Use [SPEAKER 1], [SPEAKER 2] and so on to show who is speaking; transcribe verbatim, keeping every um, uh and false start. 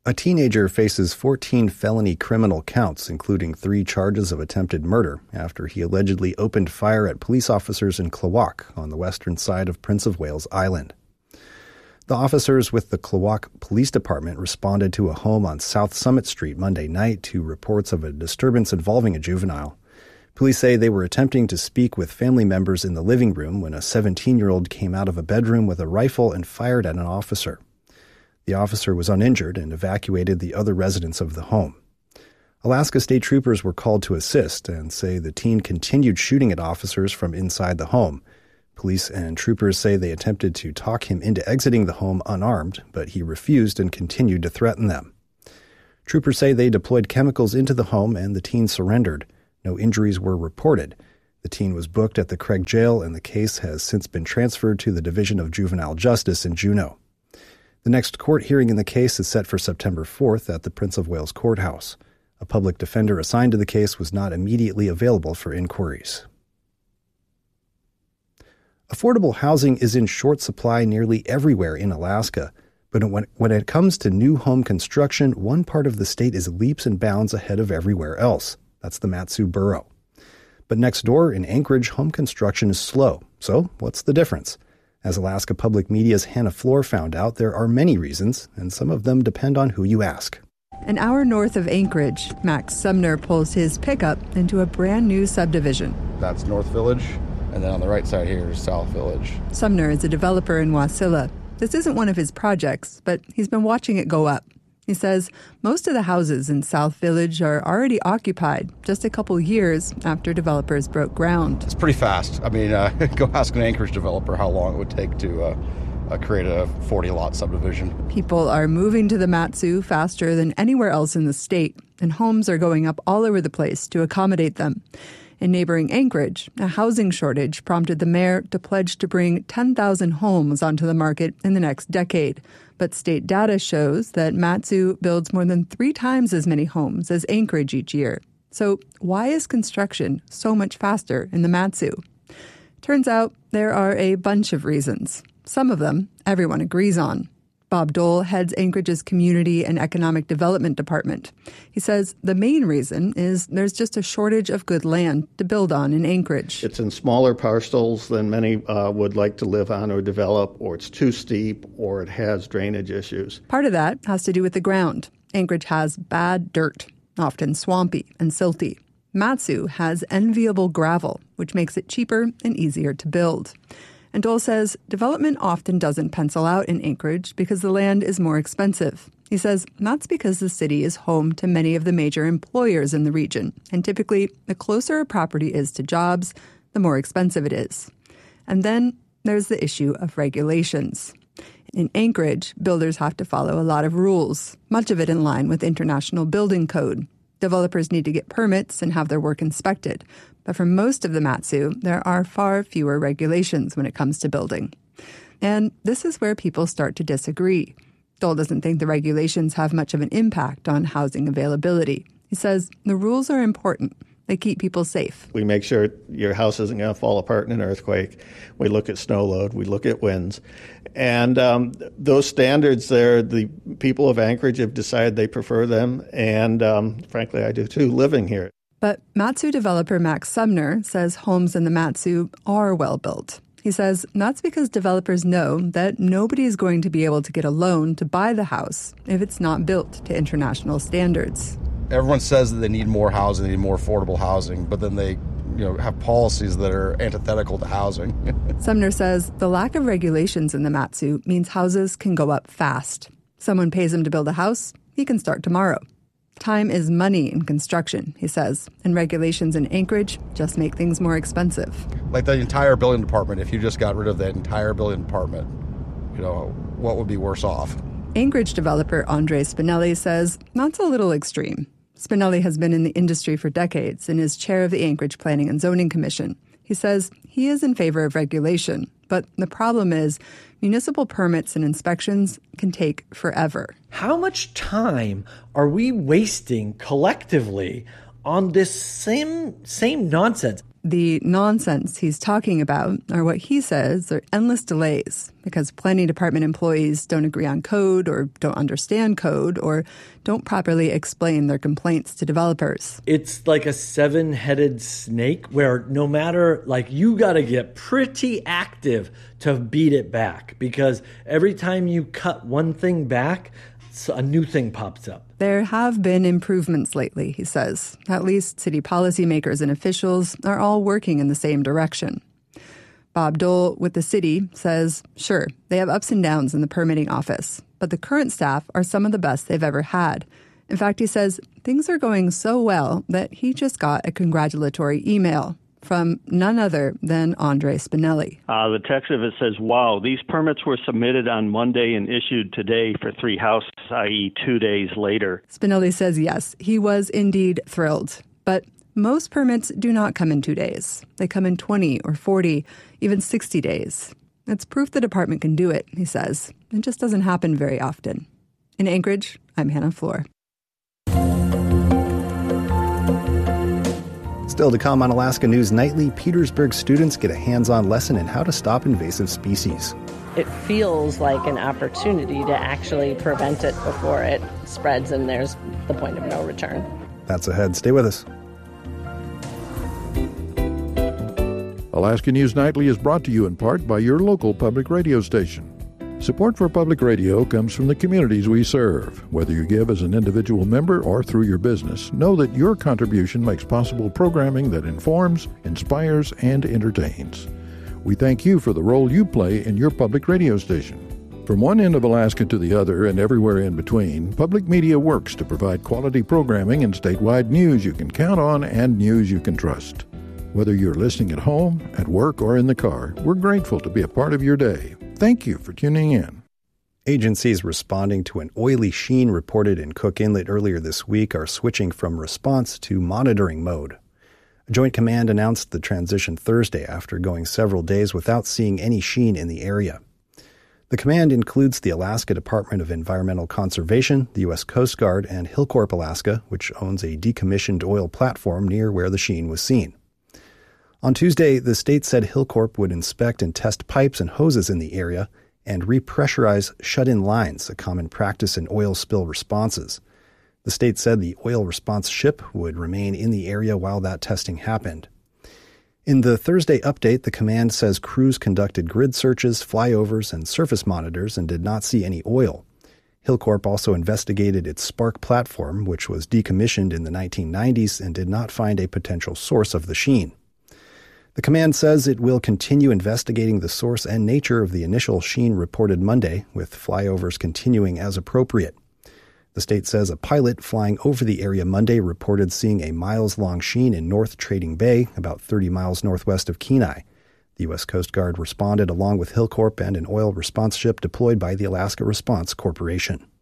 [SPEAKER 1] A teenager faces fourteen felony criminal counts, including three charges of attempted murder, after he allegedly opened fire at police officers in Klawock on the western side of Prince of Wales Island. The officers with the Klawock Police Department responded to a home on South Summit Street Monday night to reports of a disturbance involving a juvenile. Police say they were attempting to speak with family members in the living room when a seventeen-year-old came out of a bedroom with a rifle and fired at an officer. The officer was uninjured and evacuated the other residents of the home. Alaska State Troopers were called to assist and say the teen continued shooting at officers from inside the home. Police and troopers say they attempted to talk him into exiting the home unarmed, but he refused and continued to threaten them. Troopers say they deployed chemicals into the home and the teen surrendered. No injuries were reported. The teen was booked at the Craig Jail, and the case has since been transferred to the Division of Juvenile Justice in Juneau. The next court hearing in the case is set for September fourth at the Prince of Wales Courthouse. A public defender assigned to the case was not immediately available for inquiries. Affordable housing is in short supply nearly everywhere in Alaska, but when, when it comes to new home construction, one part of the state is leaps and bounds ahead of everywhere else. That's the Mat-Su Borough. But next door in Anchorage, home construction is slow. So what's the difference? As Alaska Public Media's Hannah Floor found out, there are many reasons, and some of them depend on who you ask.
[SPEAKER 2] An hour north of Anchorage, Max Sumner pulls his pickup into a brand new subdivision.
[SPEAKER 3] That's North Village, and then on the right side here is South Village.
[SPEAKER 2] Sumner is a developer in Wasilla. This isn't one of his projects, but he's been watching it go up. He says most of the houses in South Village are already occupied just a couple years after developers broke ground.
[SPEAKER 3] It's pretty fast. I mean, uh, go ask an Anchorage developer how long it would take to uh, uh, create a forty-lot subdivision.
[SPEAKER 2] People are moving to the Mat-Su faster than anywhere else in the state, and homes are going up all over the place to accommodate them. In neighboring Anchorage, a housing shortage prompted the mayor to pledge to bring ten thousand homes onto the market in the next decade. But state data shows that Mat-Su builds more than three times as many homes as Anchorage each year. So why is construction so much faster in the Mat-Su? Turns out there are a bunch of reasons. Some of them everyone agrees on. Bob Dole heads Anchorage's Community and Economic Development Department. He says the main reason is there's just a shortage of good land to build on in Anchorage.
[SPEAKER 4] It's in smaller parcels than many uh, would like to live on or develop, or it's too steep, or it has drainage issues.
[SPEAKER 2] Part of that has to do with the ground. Anchorage has bad dirt, often swampy and silty. Mat-Su has enviable gravel, which makes it cheaper and easier to build. And Dole says development often doesn't pencil out in Anchorage because the land is more expensive. He says that's because the city is home to many of the major employers in the region, and typically the closer a property is to jobs, the more expensive it is. And then there's the issue of regulations. In Anchorage, builders have to follow a lot of rules, much of it in line with International Building Code. Developers need to get permits and have their work inspected. But for most of the Mat-Su, there are far fewer regulations when it comes to building. And this is where people start to disagree. Dole doesn't think the regulations have much of an impact on housing availability. He says the rules are important. They keep people safe.
[SPEAKER 4] We make sure your house isn't going to fall apart in an earthquake. We look at snow load. We look at winds. And um, those standards there, the people of Anchorage have decided they prefer them. And um, frankly, I do too, living here.
[SPEAKER 2] But Mat-Su developer Max Sumner says homes in the Mat-Su are well built. He says that's because developers know that nobody is going to be able to get a loan to buy the house if it's not built to international standards.
[SPEAKER 3] Everyone says that they need more housing, they need more affordable housing, but then they, you know, have policies that are antithetical to housing.
[SPEAKER 2] Sumner says the lack of regulations in the Mat-Su means houses can go up fast. Someone pays him to build a house, he can start tomorrow. Time is money in construction, he says, and regulations in Anchorage just make things more expensive.
[SPEAKER 3] Like the entire building department, if you just got rid of that entire building department, you know, what would be worse off?
[SPEAKER 2] Anchorage developer Andre Spinelli says that's a little extreme. Spinelli has been in the industry for decades and is chair of the Anchorage Planning and Zoning Commission. He says he is in favor of regulation, but the problem is municipal permits and inspections can take forever.
[SPEAKER 5] How much time are we wasting collectively on this same same nonsense?
[SPEAKER 2] The nonsense he's talking about are what he says are endless delays because plenty of department employees don't agree on code or don't understand code or don't properly explain their complaints to developers.
[SPEAKER 5] It's like a seven-headed snake where no matter, like, you got to get pretty active to beat it back because every time you cut one thing back, a new thing pops up.
[SPEAKER 2] There have been improvements lately, he says. At least city policymakers and officials are all working in the same direction. Bob Dole with the city says, sure, they have ups and downs in the permitting office, but the current staff are some of the best they've ever had. In fact, he says things are going so well that he just got a congratulatory email from none other than Andre Spinelli.
[SPEAKER 6] Uh, the text of it says, wow, these permits were submitted on Monday and issued today for three houses, that is two days later.
[SPEAKER 2] Spinelli says yes, he was indeed thrilled. But most permits do not come in two days. They come in twenty or forty, even sixty days. It's proof the department can do it, he says. It just doesn't happen very often. In Anchorage, I'm Hannah Floor.
[SPEAKER 1] Still to come on Alaska News Nightly, Petersburg students get a hands-on lesson in how to stop invasive species.
[SPEAKER 7] It feels like an opportunity to actually prevent it before it spreads and there's the point of no return.
[SPEAKER 1] That's ahead. Stay with us.
[SPEAKER 8] Alaska News Nightly is brought to you in part by your local public radio station. Support for public radio comes from the communities we serve. Whether you give as an individual member or through your business, know that your contribution makes possible programming that informs, inspires, and entertains. We thank you for the role you play in your public radio station. From one end of Alaska to the other and everywhere in between, public media works to provide quality programming and statewide news you can count on and news you can trust. Whether you're listening at home, at work, or in the car, we're grateful to be a part of your day. Thank you for tuning in.
[SPEAKER 1] Agencies responding to an oily sheen reported in Cook Inlet earlier this week are switching from response to monitoring mode. A Joint Command announced the transition Thursday after going several days without seeing any sheen in the area. The command includes the Alaska Department of Environmental Conservation, the U S Coast Guard, and Hilcorp Alaska, which owns a decommissioned oil platform near where the sheen was seen. On Tuesday, the state said Hilcorp would inspect and test pipes and hoses in the area and repressurize shut-in lines, a common practice in oil spill responses. The state said the oil response ship would remain in the area while that testing happened. In the Thursday update, the command says crews conducted grid searches, flyovers, and surface monitors and did not see any oil. Hilcorp also investigated its Spark platform, which was decommissioned in the nineteen nineties, and did not find a potential source of the sheen. The command says it will continue investigating the source and nature of the initial sheen reported Monday, with flyovers continuing as appropriate. The state says a pilot flying over the area Monday reported seeing a miles-long sheen in North Trading Bay, about thirty miles northwest of Kenai. The U S Coast Guard responded along with Hilcorp and an oil response ship deployed by the Alaska Response Corporation.